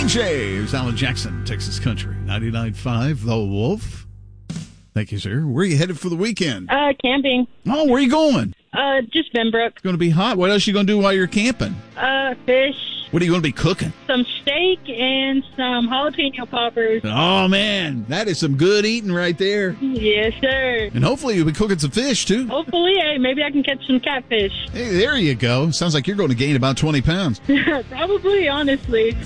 AJ's Alan Jackson, Texas Country, 99.5 The Wolf. Thank you, sir. Where are you headed for the weekend? Camping. Oh, where are you going? Just Benbrook. It's going to be hot. What else are you going to do while you're camping? Fish. What are you going to be cooking? Some steak and some jalapeno poppers. Oh, man. That is some good eating right there. Yes, sir. And hopefully you'll be cooking some fish, too. Hopefully, maybe I can catch some catfish. Hey, there you go. Sounds like you're going to gain about 20 pounds. Probably, honestly.